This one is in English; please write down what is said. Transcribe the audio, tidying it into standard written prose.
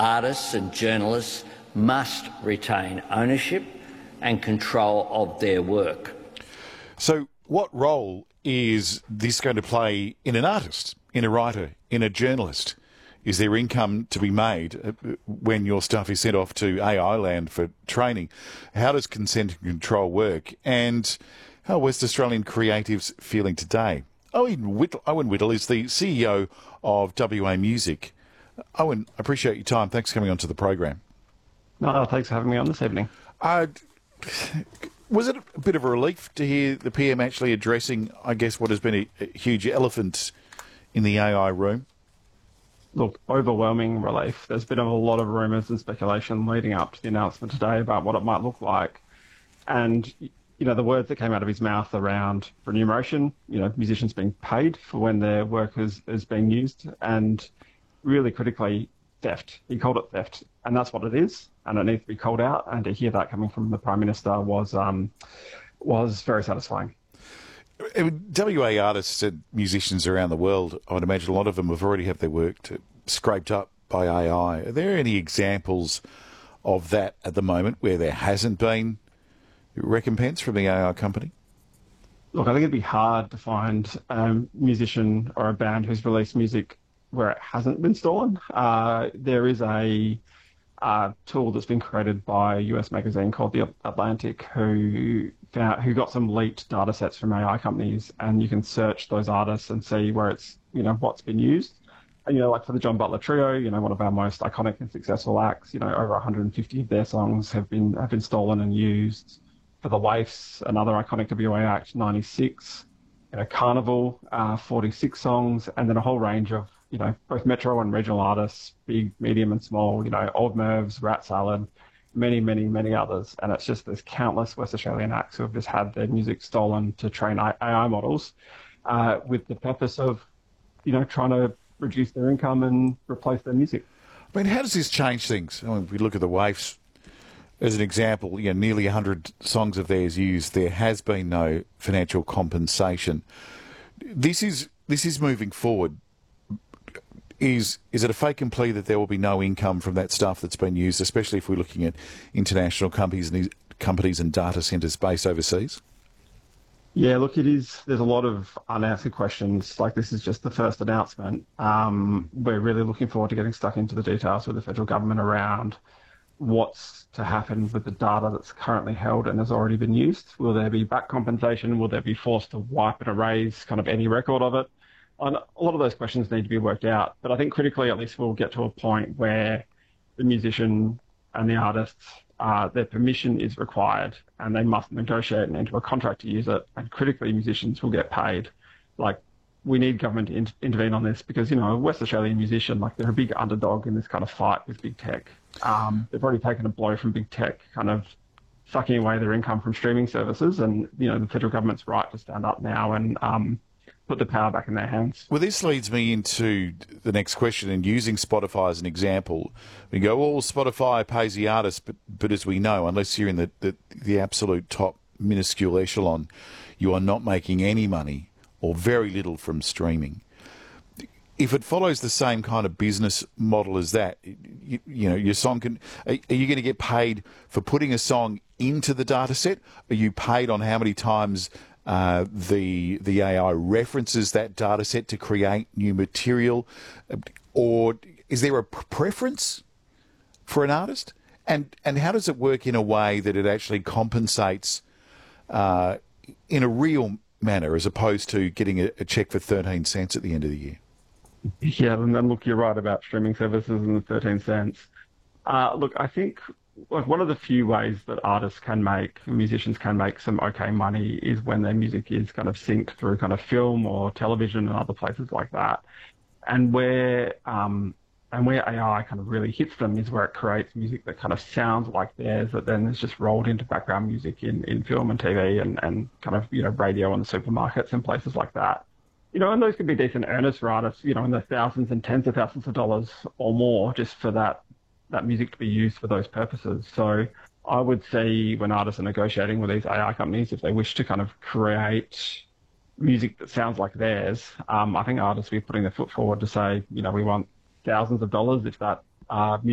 artists and journalists must retain ownership and control of their work. So what role is this going to play in an artist, in a writer, in a journalist? Is there income to be made when your stuff is sent off to AI land for training? How does consent and control work? And how are West Australian creatives feeling today? Owen Whittle is the CEO of WA Music. Owen, I appreciate your time. Thanks for coming onto the program. No, thanks for having me on this evening. Was it a bit of a relief to hear the PM actually addressing, I guess, what has been a huge elephant in the AI room? Look, overwhelming relief. There's been a lot of rumours and speculation leading up to the announcement today about what it might look like. And, you know, the words that came out of his mouth around remuneration, you know, musicians being paid for when their work is being used, and really critically, theft. He called it theft, and that's what it is, and it needs to be called out. And to hear that coming from the Prime Minister was very satisfying. WA artists and musicians around the world, I would imagine a lot of them have already had their work scraped up by AI. Are there any examples of that at the moment where there hasn't been recompense from the AI company? Look, I think it'd be hard to find a musician or a band who's released music where it hasn't been stolen. There is a tool that's been created by a US magazine called The Atlantic, who got some leaked data sets from AI companies, and you can search those artists and see where it's, you know, what's been used. And, you know, like for the John Butler Trio, you know, one of our most iconic and successful acts, you know, over 150 of their songs have been stolen and used. For the Waifs, another iconic WA act, 96, you know, Carnival, 46 songs, and then a whole range of, you know, both metro and regional artists, big, medium and small, you know, Old Mervs, Rat Salad, many, many, many others. And it's just there's countless West Australian acts who have just had their music stolen to train AI models with the purpose of, you know, trying to reduce their income and replace their music. I mean, how does this change things? I mean, if we look at the Waifs as an example, you know, nearly 100 songs of theirs used, there has been no financial compensation. This is moving forward. Is it a fake and plea that there will be no income from that stuff that's been used, especially if we're looking at international companies and data centres based overseas? Yeah, look, it is. There's a lot of unanswered questions. Like, this is just the first announcement. We're really looking forward to getting stuck into the details with the federal government around what's to happen with the data that's currently held and has already been used. Will there be back compensation? Will there be forced to wipe and erase kind of any record of it? And a lot of those questions need to be worked out. But I think critically, at least we'll get to a point where the musician and the artists, their permission is required and they must negotiate and enter a contract to use it. And critically, musicians will get paid. Like, we need government to intervene on this because, you know, a West Australian musician, like, they're a big underdog in this kind of fight with big tech. They've already taken a blow from big tech, kind of sucking away their income from streaming services. And, you know, the federal government's right to stand up now and put the power back in their hands. Well, this leads me into the next question, and using Spotify as an example. We go, well, Spotify pays the artist, but as we know, unless you're in the absolute top minuscule echelon, you are not making any money or very little from streaming. If it follows the same kind of business model as that, you know, your song can... Are you going to get paid for putting a song into the data set? Are you paid on how many times the AI references that data set to create new material? Or is there a preference for an artist? And how does it work in a way that it actually compensates in a real manner as opposed to getting a check for 13 cents at the end of the year? Yeah, and look, you're right about streaming services and the 13 cents. Look, I think like one of the few ways that artists can make, musicians can make some okay money is when their music is kind of synced through kind of film or television and other places like that. And where AI kind of really hits them is where it creates music that kind of sounds like theirs, that then is just rolled into background music in film and TV and kind of, you know, radio and the supermarkets and places like that. You know, and those could be decent earners for artists, you know, in the thousands and tens of thousands of dollars or more just for that music to be used for those purposes. So I would see when artists are negotiating with these AI companies, if they wish to kind of create music that sounds like theirs, I think artists will be putting their foot forward to say, you know, we want thousands of dollars if that music